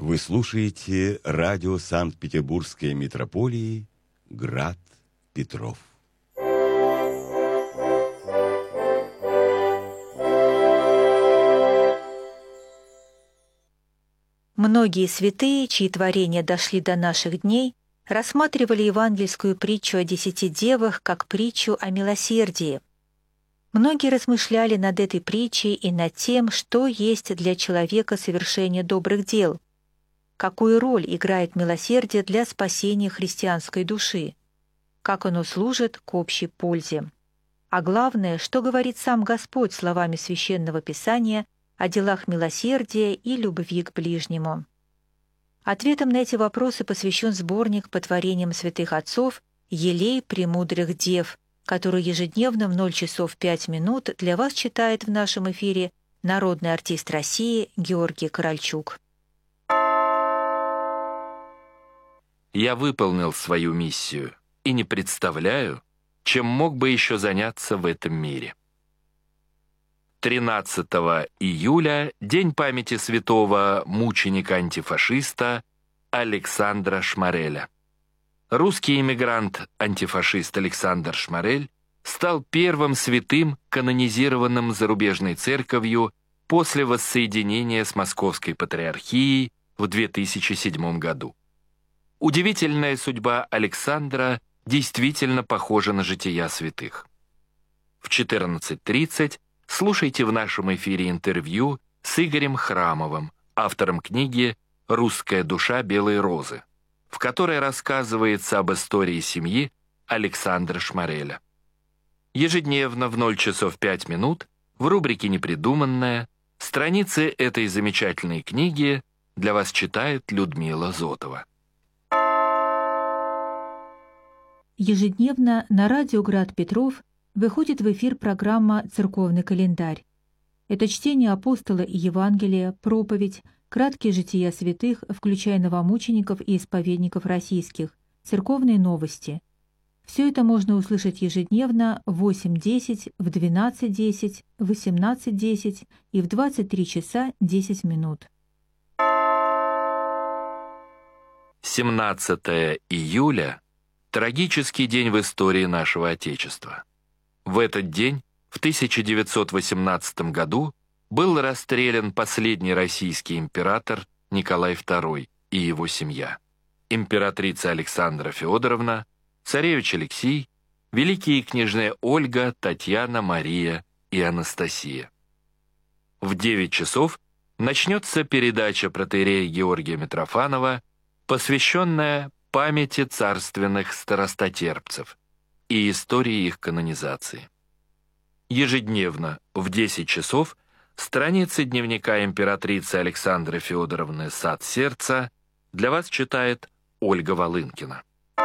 Вы слушаете радио Санкт-Петербургской митрополии «Град Петров». Многие святые, чьи творения дошли до наших дней, рассматривали евангельскую притчу о 10 девах как притчу о милосердии. Многие размышляли над этой притчей и над тем, что есть для человека совершение добрых дел, какую роль играет милосердие для спасения христианской души, как оно служит к общей пользе. А главное, что говорит сам Господь словами Священного Писания о делах милосердия и любви к ближнему. Ответом на эти вопросы посвящен сборник по творениям святых отцов «Елей премудрых дев», который ежедневно в 0 часов 5 минут для вас читает в нашем эфире народный артист России Георгий Корольчук. Я выполнил свою миссию и не представляю, чем мог бы еще заняться в этом мире. 13 июля – День памяти святого мученика-антифашиста Александра Шмареля. Русский эмигрант-антифашист Александр Шмарель стал первым святым, канонизированным зарубежной церковью после воссоединения с Московской патриархией в 2007 году. Удивительная судьба Александра действительно похожа на жития святых. В 14:30 слушайте в нашем эфире интервью с Игорем Храмовым, автором книги «Русская душа белой розы», в которой рассказывается об истории семьи Александра Шмареля. Ежедневно в 0 часов 5 минут в рубрике «Непридуманное» страницы этой замечательной книги для вас читает Людмила Зотова. Ежедневно на радио «Град Петров» выходит в эфир программа «Церковный календарь». Это чтение апостола и Евангелия, проповедь, краткие жития святых, включая новомучеников и исповедников российских, церковные новости. Все это можно услышать ежедневно в 8:10, в 12:10, в 18:10 и в 23 часа 10 минут. 17 июля – трагический день в истории нашего Отечества. В этот день, в 1918 году, был расстрелян последний российский император Николай II и его семья. Императрица Александра Федоровна, царевич Алексей, великие княжны Ольга, Татьяна, Мария и Анастасия. В 9 часов начнется передача протоиерея Георгия Митрофанова, посвященная памяти царственных старостотерпцев и истории их канонизации. Ежедневно в 10 часов страницы дневника императрицы Александры Федоровны «Сад сердца» для вас читает Ольга Волынкина.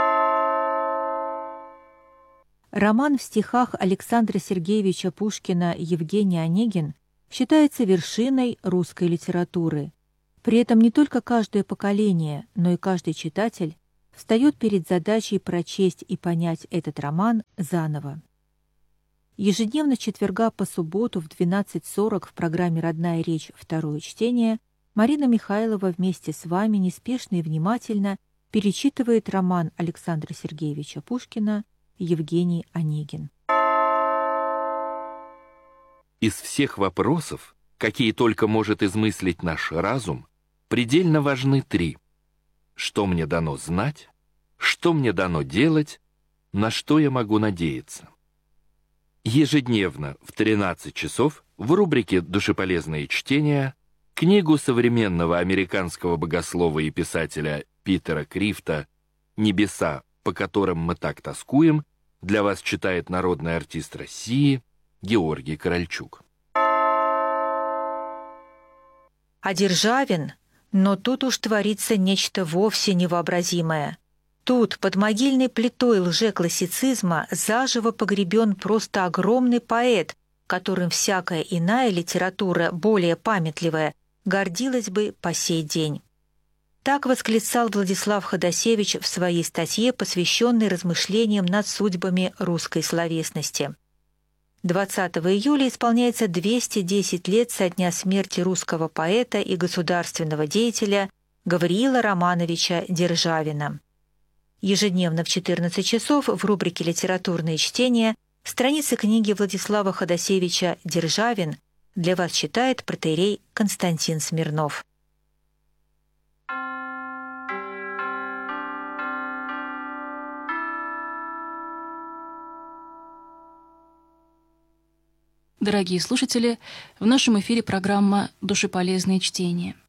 Роман в стихах Александра Сергеевича Пушкина «Евгений Онегин» считается вершиной русской литературы. При этом не только каждое поколение, но и каждый читатель встает перед задачей прочесть и понять этот роман заново. Ежедневно с четверга по субботу в 12:40 в программе «Родная речь. Второе чтение» Марина Михайлова вместе с вами неспешно и внимательно перечитывает роман Александра Сергеевича Пушкина «Евгений Онегин». Из всех вопросов, какие только может измыслить наш разум, предельно важны 3. Что мне дано знать, что мне дано делать, на что я могу надеяться. Ежедневно в 13 часов в рубрике «Душеполезные чтения» книгу современного американского богослова и писателя Питера Крифта «Небеса, по которым мы так тоскуем» для вас читает народный артист России Георгий Корольчук. А Державин, но тут уж творится нечто вовсе невообразимое. Тут, под могильной плитой лжеклассицизма, заживо погребен просто огромный поэт, которым всякая иная литература, более памятливая, гордилась бы по сей день. Так восклицал Владислав Ходосевич в своей статье, посвященной размышлениям над судьбами русской словесности. 20 июля исполняется 210 лет со дня смерти русского поэта и государственного деятеля Гавриила Романовича Державина. Ежедневно в 14 часов в рубрике «Литературные чтения» страницы книги Владислава Ходосевича «Державин» для вас читает протоиерей Константин Смирнов. Дорогие слушатели, в нашем эфире программа «Душеполезные чтения».